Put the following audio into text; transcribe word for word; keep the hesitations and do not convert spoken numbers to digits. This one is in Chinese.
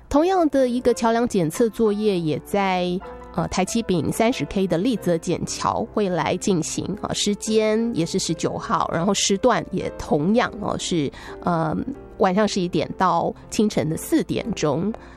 同样的一个桥梁检测作业也在呃台七丙 三十 K 的立泽检桥会来进行啊，时间也是十九号，然后时段也同样哦是呃晚上十一点到清晨的四点钟。